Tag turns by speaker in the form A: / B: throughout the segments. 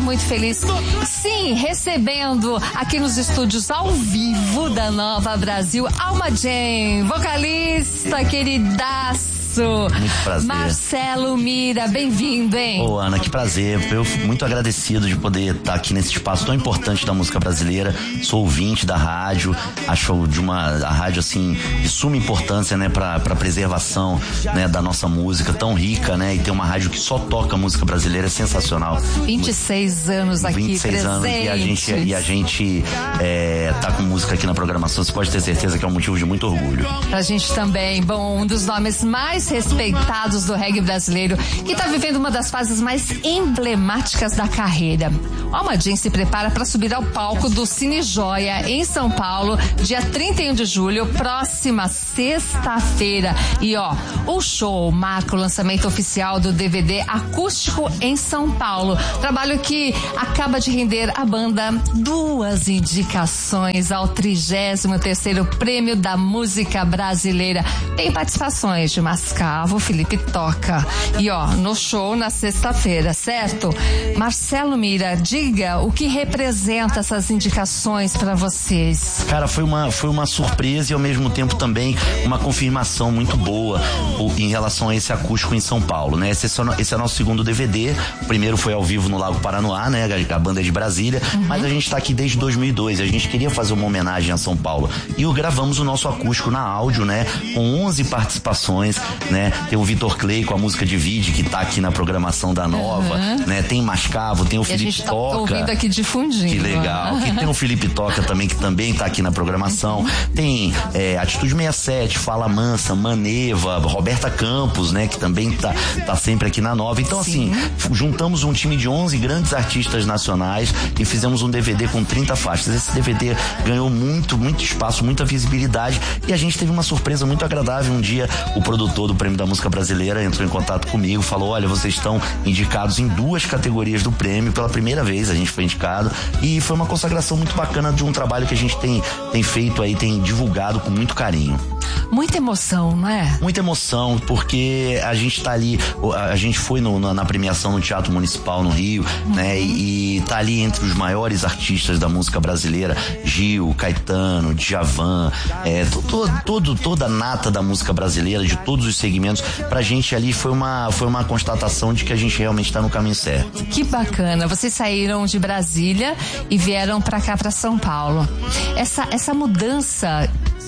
A: muito feliz. Sim, recebendo aqui nos estúdios ao vivo da Nova Brasil, Alma Jane, vocalista queridaça.
B: Muito prazer.
A: Marcelo Mira, bem-vindo, hein?
B: Ô, Ana, que prazer. Eu fico muito agradecido de poder estar aqui nesse espaço tão importante da música brasileira. Sou ouvinte da rádio, acho a rádio, assim, de suma importância, né, pra preservação, né, da nossa música tão rica, né, e ter uma rádio que só toca música brasileira é sensacional.
A: 26 anos aqui
B: 26 anos e a gente tá com música aqui na programação, você pode ter certeza que é um motivo de muito orgulho.
A: Pra gente também, bom, um dos nomes mais respeitados do reggae brasileiro, que tá vivendo uma das fases mais emblemáticas da carreira. Alma Jane se prepara para subir ao palco do Cine Joia em São Paulo, dia 31 de julho, próxima sexta-feira. E o show marca o lançamento oficial do DVD acústico em São Paulo. Trabalho que acaba de render à banda 2 indicações ao 33º Prêmio da Música Brasileira. Tem participações de Mascavo, Felipe Toca. E no show na sexta-feira, certo? Marcelo Mira, diga o que representa essas indicações para vocês.
B: Cara, foi uma surpresa e ao mesmo tempo também uma confirmação muito boa em relação a esse acústico em São Paulo, né? Esse é o nosso segundo DVD. O primeiro foi ao vivo no Lago Paranoá, né? A banda é de Brasília, mas a gente tá aqui desde 2002. A gente queria fazer uma homenagem a São Paulo e gravamos o nosso acústico na áudio, né? Com 11 participações, né? Tem o Vitor Clay com a música de vídeo que tá aqui na programação da Nova, né? Tem Mascavo, tem o Felipe Toca.
A: Ouvindo aqui difundindo.
B: Que legal. Tem o Felipe Toca também, que também tá aqui na programação. Tem Atitude 67, Fala Mansa, Maneva, Roberta Campos, né? Que também tá sempre aqui na Nova. Então, assim, juntamos um time de 11 grandes artistas nacionais e fizemos um DVD com 30 faixas. Esse DVD ganhou muito espaço, muita visibilidade e a gente teve uma surpresa muito agradável. Um dia, o produtor do Prêmio da Música Brasileira entrou em contato comigo, falou: olha, vocês estão indicados em 2 categorias do prêmio, pela primeira vez a gente foi indicado, e foi uma consagração muito bacana de um trabalho que a gente tem feito aí, tem divulgado com muito carinho.
A: Muita emoção, não é?
B: Muita emoção, porque a gente tá ali, a gente foi na premiação no Teatro Municipal no Rio, né? E tá ali entre os maiores artistas da música brasileira, Gil, Caetano, Djavan, toda a nata da música brasileira, de todos os segmentos. Pra gente ali foi uma constatação de que a gente realmente tá no caminho certo.
A: Que bacana, vocês saíram de Brasília e vieram pra cá, pra São Paulo. Essa mudança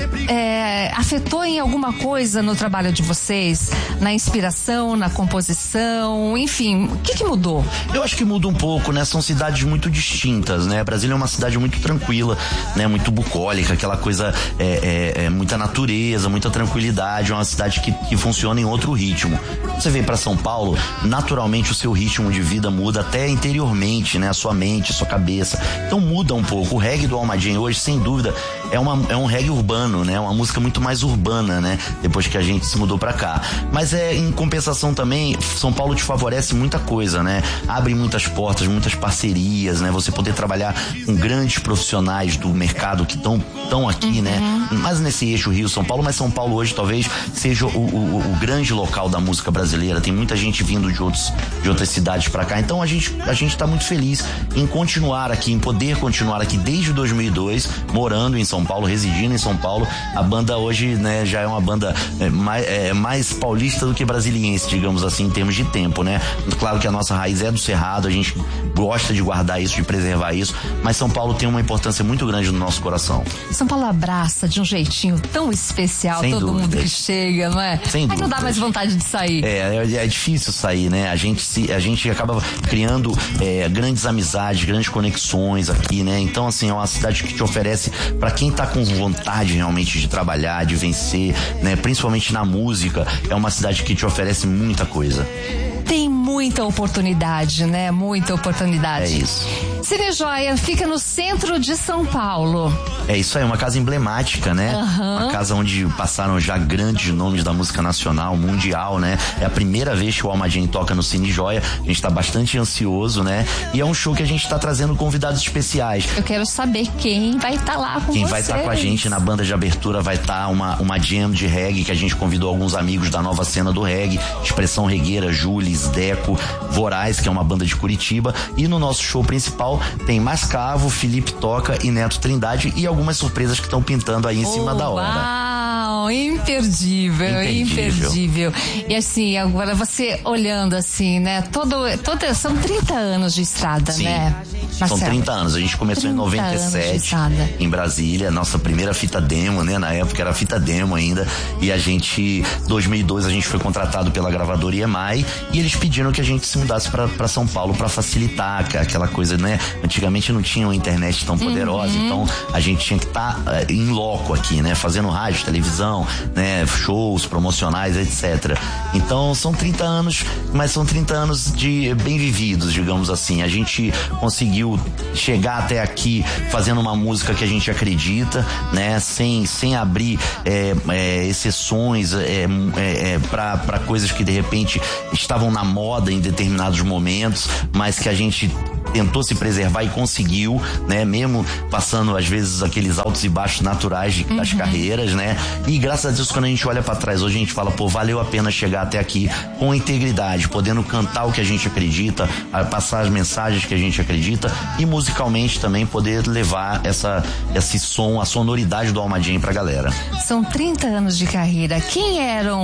A: afetou em alguma coisa no trabalho de vocês? Na inspiração, na composição, enfim, o que mudou?
B: Eu acho que muda um pouco, né? São cidades muito distintas, né? Brasília é uma cidade muito tranquila, né? Muito bucólica, aquela coisa, muita natureza, muita tranquilidade, é uma cidade que funciona em outro ritmo. Você vem pra São Paulo, naturalmente o seu ritmo de vida muda até interiormente, né? A sua mente, a sua cabeça. Então muda um pouco. O reggae do Alma Jane hoje, sem dúvida, é um reggae urbano, né? Uma música muito mais urbana, né? Depois que a gente se mudou pra cá. Mas em compensação também, São Paulo te favorece muita coisa, né? Abre muitas portas, muitas parcerias, né? Você poder trabalhar com grandes profissionais do mercado que estão aqui, né? Mas nesse eixo Rio-São Paulo, mas São Paulo hoje talvez seja o grande local da música brasileira. Tem muita gente vindo de outras cidades pra cá. Então a gente tá muito feliz em continuar aqui, em poder continuar aqui desde 2002, morando em São Paulo, residindo em São Paulo. A banda hoje, né, já é uma banda mais paulista do que brasiliense, digamos assim, em termos de tempo, né? Claro que a nossa raiz é do Cerrado, a gente gosta de guardar isso, de preservar isso, mas São Paulo tem uma importância muito grande no nosso coração.
A: São Paulo abraça de um jeitinho tão especial todo mundo que chega, não é?
B: Sem dúvida.
A: Não dá mais vontade de sair.
B: É difícil sair, né? A gente acaba criando grandes amizades, grandes conexões aqui, né? Então, assim, é uma cidade que te oferece, pra quem tá com vontade realmente de trabalhar, de vencer, né? Principalmente na música, é uma cidade que te oferece muita coisa.
A: Tem muita oportunidade, né? Muita oportunidade.
B: É isso.
A: Cine Joia fica no centro de São Paulo.
B: É isso aí, uma casa emblemática, né? Uma casa onde passaram já grandes nomes da música nacional, mundial, né? É a primeira vez que o Alma Jam toca no Cine Joia. A gente tá bastante ansioso, né? E é um show que a gente tá trazendo convidados especiais.
A: Eu quero saber quem vai estar lá com vocês.
B: Quem vai estar com a gente na banda de abertura vai estar uma jam de reggae que a gente convidou alguns amigos da nova cena do reggae, Expressão Regueira, Jules, Deco, Voraz, que é uma banda de Curitiba. E no nosso show principal tem Mascavo, Felipe Toca e Neto Trindade e algumas surpresas que estão pintando aí em cima da hora.
A: Uau, imperdível. E assim, agora você olhando assim, né? São 30 anos de estrada,
B: sim,
A: né?
B: São 30 anos. A gente começou em 97 em Brasília, nossa primeira fita demo, né? Na época era fita demo ainda. E a gente, 2002, a gente foi contratado pela gravadora EMI e eles pediram que a gente se mudasse pra São Paulo pra facilitar aquela coisa, né? Antigamente não tinha uma internet tão poderosa, então a gente tinha que estar em loco aqui, né? Fazendo rádio, televisão, né? Shows promocionais, etc. Então são 30 anos, mas são 30 anos de bem vividos, digamos assim. A gente conseguiu chegar até aqui fazendo uma música que a gente acredita, né? Sem abrir exceções para coisas que de repente estavam na moda em determinados momentos, mas que a gente tentou se preservar e conseguiu, né? Mesmo passando às vezes aqueles altos e baixos naturais das carreiras, né? E graças a Deus, quando a gente olha pra trás hoje, a gente fala, pô, valeu a pena chegar até aqui com integridade, podendo cantar o que a gente acredita, passar as mensagens que a gente acredita e musicalmente também poder levar esse som, a sonoridade do Alma Jam pra galera.
A: São 30 anos de carreira. Quem eram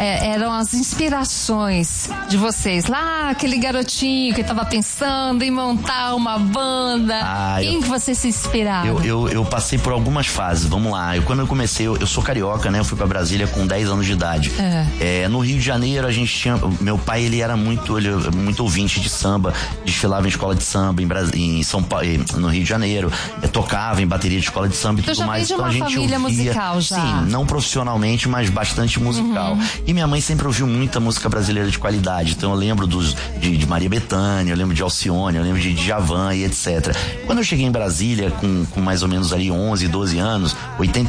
A: as inspirações de vocês? Lá, aquele garotinho que tava pensando em montar uma banda. Quem que você se inspirava?
B: Eu passei por algumas fases, vamos lá. Quando eu comecei, eu sou carioca, né? Eu fui pra Brasília com 10 anos de idade. No Rio de Janeiro, a gente tinha... Meu pai, ele era muito ouvinte de samba, desfilava em escola de samba em São Paulo, no Rio de Janeiro, tocava em bateria de escola de samba e tudo mais.
A: Então a gente família ouvia, musical já.
B: Sim, não profissionalmente, mas bastante musical. E minha mãe sempre ouviu muita música brasileira de qualidade. Então eu lembro de Maria Bethânia, eu lembro de Alcione, eu lembro de Djavan e etc. Quando eu cheguei em Brasília com mais ou menos ali 11, 12 anos,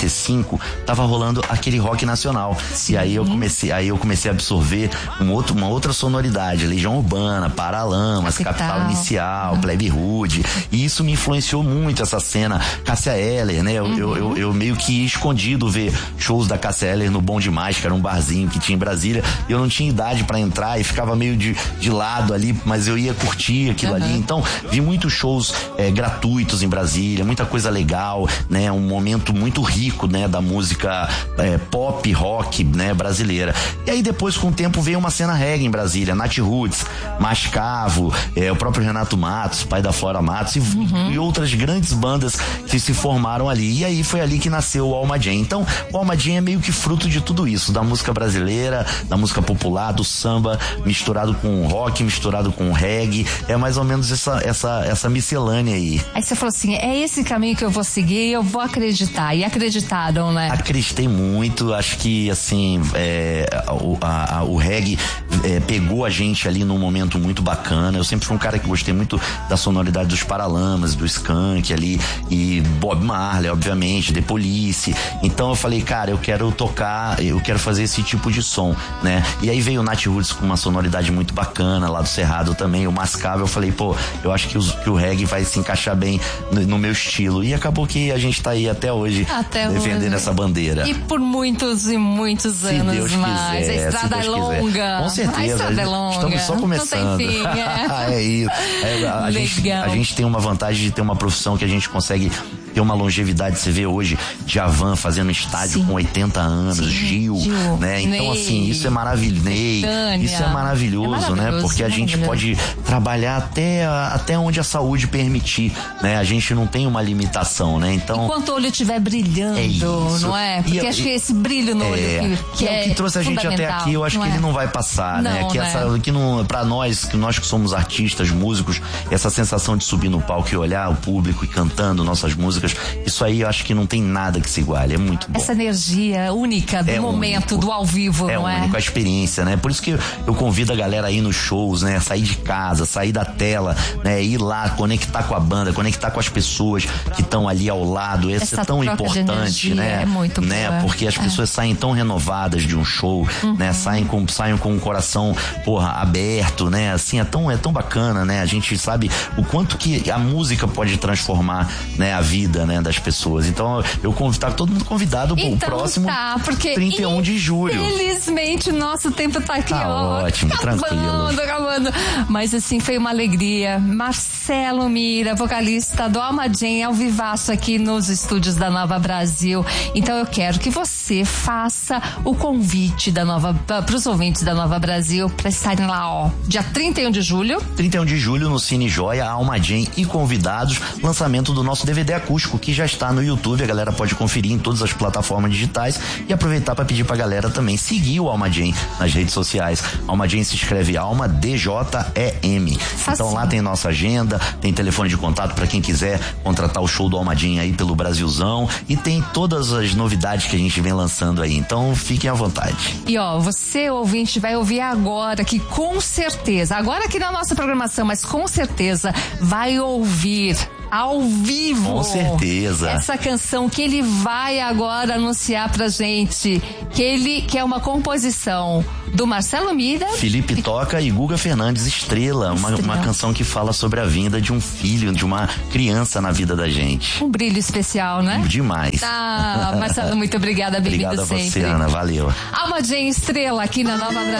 B: 85, tava rolando aquele rock nacional. Sim. E aí eu comecei a absorver uma outra sonoridade, Legião Urbana, Paralamas, Capital Inicial, Plebe Rude. E isso me influenciou muito, essa cena. Cássia Eller, né? Eu meio que ia escondido ver shows da Cássia Eller no Bom Demais, que era um barzinho que tinha em Brasília. E eu não tinha idade pra entrar e ficava meio de lado ali, mas eu ia curtir aquilo ali. Então, vi muitos shows gratuitos em Brasília, muita coisa legal, né? Um momento muito rico, né? Da música pop, rock, né? Brasileira. E aí depois, com o tempo, veio uma cena reggae em Brasília, Nath Roots, Mascavo, o próprio Renato Matos, pai da Flora Matos e outras grandes bandas que se formaram ali. E aí foi ali que nasceu o Alma Jam. Então, o Alma Jam é meio que fruto de tudo isso, da música brasileira, da música popular, do samba, misturado com rock, misturado com reggae. É mais ou menos essa miscelânea aí.
A: Aí você falou assim, é esse caminho que eu vou seguir, eu vou acreditar. E acreditaram, né?
B: Acreditei muito, acho que assim, o reggae pegou a gente ali num momento muito bacana. Eu sempre fui um cara que gostei muito da sonoridade dos Paralamas, do Skank ali, e Bob Marley, obviamente, The Police. Então eu falei, cara, eu quero tocar, eu quero fazer esse tipo de som, né? E aí veio o Nath Roots com uma sonoridade muito bacana, lá do Cerrado também, o Mascavo. Eu falei, pô, eu acho que o reggae vai se encaixar bem no meu estilo. E acabou que a gente tá aí até hoje defendendo essa bandeira.
A: E por muitos e muitos anos
B: Deus
A: mais.
B: Quiser,
A: a estrada é longa.
B: Quiser. Com certeza.
A: A estrada é longa.
B: Estamos só começando.
A: Não tem fim,
B: é isso. A gente tem uma vantagem de ter uma profissão que a gente consegue ter uma longevidade. Você vê hoje Djavan fazendo estádio com 80 anos, Gil, né? Então, Ney, assim, isso é maravilhoso. Isso é maravilhoso, né? Porque a gente pode trabalhar até onde a saúde permitir, né? A gente não tem uma limitação, né? Então,
A: enquanto o olho estiver brilhando, não é? Porque acho que esse brilho no olho
B: que é o que trouxe a gente até aqui, eu acho que ele não vai passar, né? Pra nós que somos artistas, músicos, essa sensação de subir no palco e olhar o público e cantando nossas músicas músicas. Isso aí eu acho que não tem nada que se iguale, é muito bom.
A: Essa energia única do momento, único, do ao vivo, não é? É único,
B: a experiência, né? Por isso que eu convido a galera a ir nos shows, né? Sair de casa, sair da tela, né? Ir lá, conectar com a banda, conectar com as pessoas que estão ali ao lado. Isso é tão importante, né?
A: É muito
B: né? Porque as pessoas saem tão renovadas de um show, né? Saem com o coração, aberto, né? Assim, é tão bacana, né? A gente sabe o quanto que a música pode transformar, né? A vida, né? Das pessoas. Então, eu convidar todo mundo convidado pro próximo 31 de julho.
A: Infelizmente, o nosso tempo tá aqui,
B: ótimo, tranquilo.
A: Acabando. Mas assim, foi uma alegria. Marcelo Mira, vocalista do Alma Jam, ao vivaço aqui nos estúdios da Nova Brasil. Então eu quero que você faça o convite pros ouvintes da Nova Brasil pra estarem lá, dia 31 de julho.
B: 31 de julho no Cine Joia, Alma Jam e convidados, lançamento do nosso DVD acústico que já está no YouTube, a galera pode conferir em todas as plataformas digitais e aproveitar para pedir pra galera também seguir o Alma Jam nas redes sociais. Alma Jam se escreve Alma DJEM. Então lá tem nossa agenda, tem telefone de contato para quem quiser contratar o show do Alma Jam aí pelo Brasilzão e tem todas as novidades que a gente vem lançando aí. Então fiquem à vontade.
A: E você ouvinte vai ouvir agora que com certeza, agora aqui na nossa programação, mas com certeza vai ouvir ao vivo.
B: Com certeza.
A: Essa canção que ele vai agora anunciar pra gente, que é uma composição do Marcelo Mira,
B: Felipe Toca e Guga Fernandes, Estrela. Uma canção que fala sobre a vinda de um filho, de uma criança na vida da gente.
A: Um brilho especial, né?
B: Demais.
A: Marcelo, muito obrigada, bem-vindo sempre.
B: Obrigada a você, Ana, valeu.
A: Alma Jam, Estrela aqui na Nova Brasil.